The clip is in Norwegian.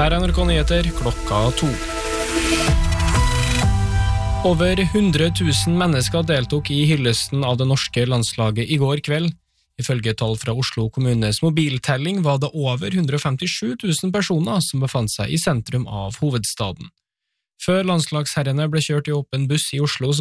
Her er NRK Nyheter, klokka 2. Over 100 000 mennesker deltok i hyllesten av det norske landslaget i går kveld. Ifølge tall fra Oslo kommunes mobiltelling var det over 157 000 personer som befant seg i sentrum av hovedstaden. Før landslagsherrene ble kjørt i åpen buss i Oslo,